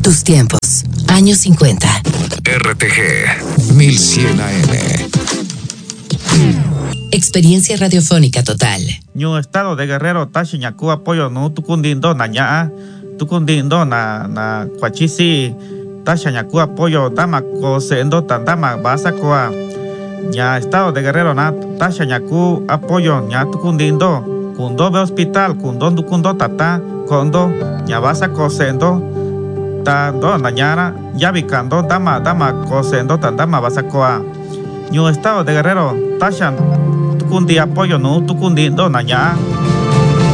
Tus tiempos, años 50. RTG 1100 AM. Experiencia radiofónica total. Ñu estado de Guerrero tashi ñaku apoyo no tukundindo na ñaa tukundindo na kwachisi tasha ñaku apoyo dama ko sendo tandama basa koa ña estado de Guerrero na tasha ñaku apoyo ña tukundindo kundo be hospital kundo tata kondo ña basa ko sendo ta do na ñara ya bikando dama ko sendo tandama basa koa Ñu estado de Guerrero tasha tukundi apoyo no tukundindo na ñaa